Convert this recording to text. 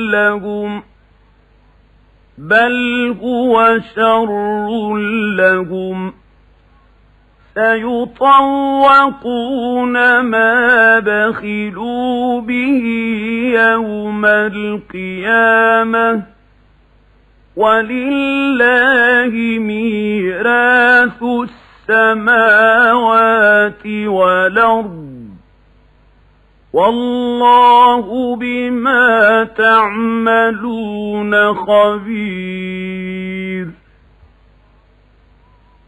لهم بل هو شر لهم سيطوقون ما بخلوا به يوم القيامة ولله ميراث السماوات والأرض والله بما تعملون خبير